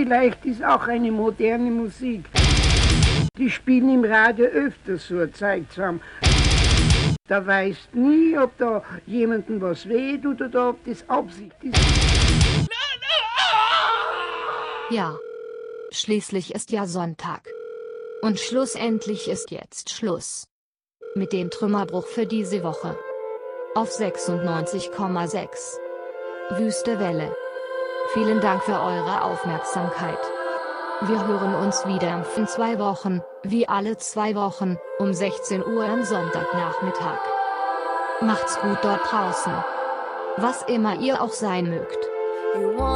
vielleicht ist auch eine moderne Musik. Die spielen im Radio öfter so ein Zeug zusammen. Da weißt nie, ob da jemandem was wehtut oder ob das Absicht ist. Ja. Schließlich ist ja Sonntag. Und schlussendlich ist jetzt Schluss. Mit dem Trümmerbruch für diese Woche. Auf 96,6. Wüste Welle. Vielen Dank für eure Aufmerksamkeit. Wir hören uns wieder in 2 Wochen, wie alle 2 Wochen, um 16 Uhr am Sonntagnachmittag. Macht's gut dort draußen. Was immer ihr auch sein mögt.